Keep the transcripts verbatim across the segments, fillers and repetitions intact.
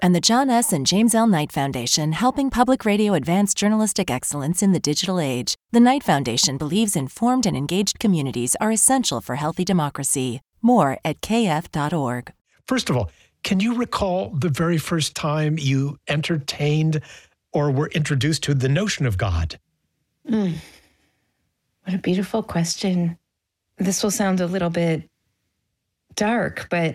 and the John S. and James L. Knight Foundation, helping public radio advance journalistic excellence in the digital age. The Knight Foundation believes informed and engaged communities are essential for healthy democracy. More at k f dot org. First of all, can you recall the very first time you entertained or were introduced to the notion of God? Mm. What a beautiful question. This will sound a little bit dark, but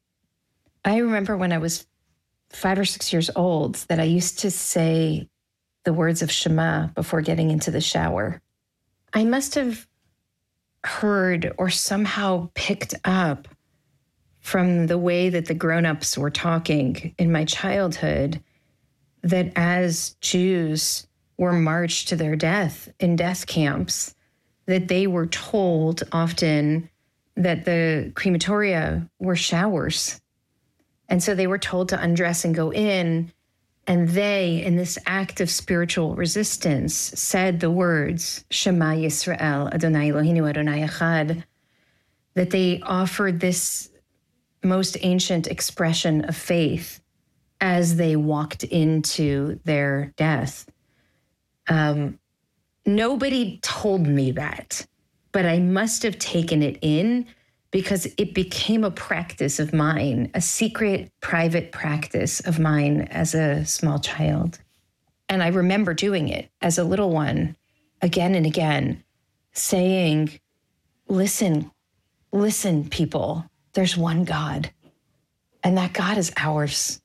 I remember when I was five or six years old that I used to say the words of Shema before getting into the shower. I must have heard or somehow picked up from the way that the grown-ups were talking in my childhood that as Jews were marched to their death in death camps, that they were told often that the crematoria were showers. And so they were told to undress and go in, and they, in this act of spiritual resistance, said the words, Shema Yisrael, Adonai Eloheinu Adonai Echad, that they offered this most ancient expression of faith as they walked into their death. Um, nobody told me that, but I must have taken it in because it became a practice of mine, a secret, private practice of mine as a small child. And I remember doing it as a little one, again and again, saying, listen, listen, people, there's one God, and that God is ours.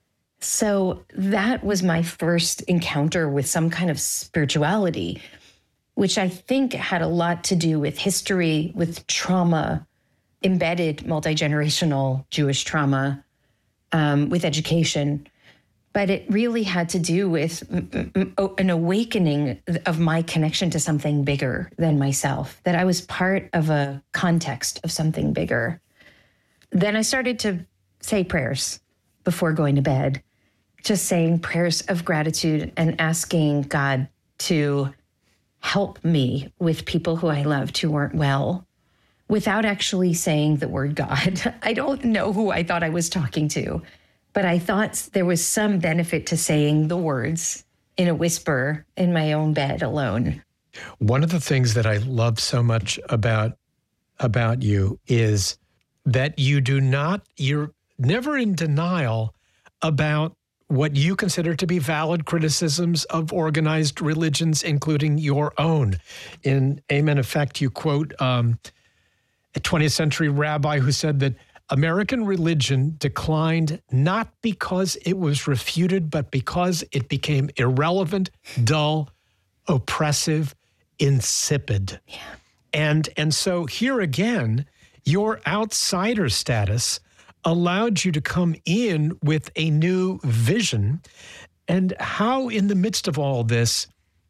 So that was my first encounter with some kind of spirituality, which I think had a lot to do with history, with trauma, embedded multi-generational Jewish trauma, um, with education. But it really had to do with an awakening of my connection to something bigger than myself, that I was part of a context of something bigger. Then I started to say prayers before going to bed, just saying prayers of gratitude and asking God to help me with people who I loved who weren't well, without actually saying the word God. I don't know who I thought I was talking to, but I thought there was some benefit to saying the words in a whisper in my own bed alone. One of the things that I love so much about, about you is that you do not, you're never in denial about what you consider to be valid criticisms of organized religions, including your own. In Amen Effect, you quote um, a twentieth century rabbi who said that American religion declined not because it was refuted, but because it became irrelevant, dull, oppressive, insipid. Yeah. And, and so here again, your outsider status allowed you to come in with a new vision. And how, in the midst of all this,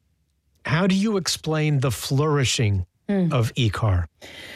how do you explain the flourishing mm. of I C A R?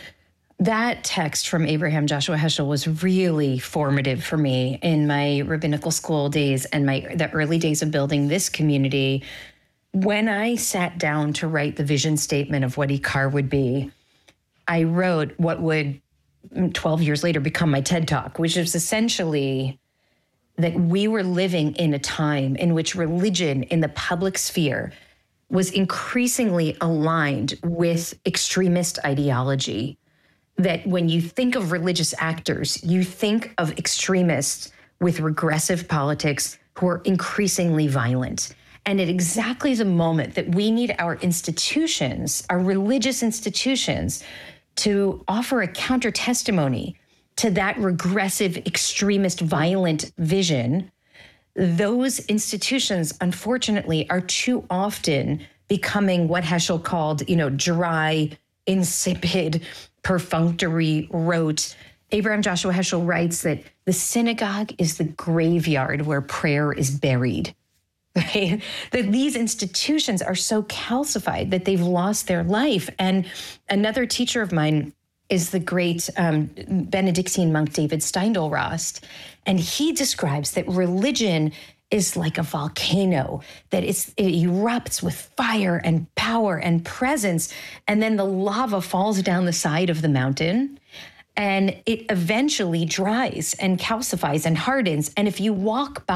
That text from Abraham Joshua Heschel was really formative for me in my rabbinical school days and my the early days of building this community. When I sat down to write the vision statement of what I C A R would be, I wrote what would twelve years later become my TED Talk, which is essentially that we were living in a time in which religion in the public sphere was increasingly aligned with extremist ideology. That when you think of religious actors, you think of extremists with regressive politics who are increasingly violent. And at exactly the moment that we need our institutions, our religious institutions, to offer a counter testimony to that regressive, extremist, violent vision, those institutions, unfortunately, are too often becoming what Heschel called, you know, dry, insipid, perfunctory, rote. Abraham Joshua Heschel writes that the synagogue is the graveyard where prayer is buried. Right? That these institutions are so calcified that they've lost their life. And another teacher of mine is the great um, Benedictine monk David Steindl-Rast. And he describes that religion is like a volcano, that it's, it erupts with fire and power and presence, and then the lava falls down the side of the mountain, and it eventually dries and calcifies and hardens. And if you walk by